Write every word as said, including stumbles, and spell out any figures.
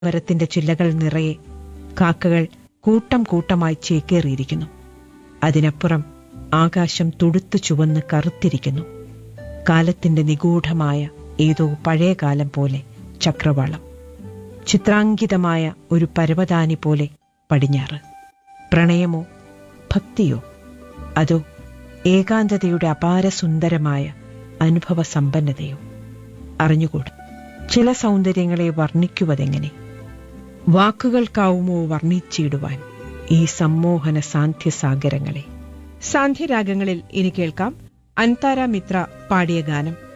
മരത്തിന്റെ ചില്ലകൾ നിറയെ കാക്കകൾ കൂട്ടം കൂട്ടമായി ചേക്കേറിയിരിക്കുന്നു. അതിനപ്പുറം ആകാശം തുടുത്തു ചുവന്ന് കറുത്തിരിക്കുന്നു. കാലത്തിന്റെ നിഗൂഢമായ ഏതോ പഴയ കാലം പോലെ ചക്രവാളം. ചിത്രാങ്കിതമായ ഒരു പരവതാനി പോലെ പടിഞ്ഞാറ്. പ്രണയമോ ഭക്തിയോ അതോ ഏകാന്തതയുടെ അപാരസുന്ദരമായ അനുഭവ സമ്പന്നതയോ അറിഞ്ഞുകൂടും. ചില സൗന്ദര്യങ്ങളെ വർണ്ണിക്കുവതെങ്ങനെ? വാക്കുകൾക്കാവുമോ വർണ്ണിച്ചിടുവാൻ ഈ സമ്മോഹന സാന്ധ്യസാഗരങ്ങളെ? സാന്ധ്യരാഗങ്ങളിൽ ഇനി കേൾക്കാം അൻതാര മിത്ര പാടിയ ഗാനം.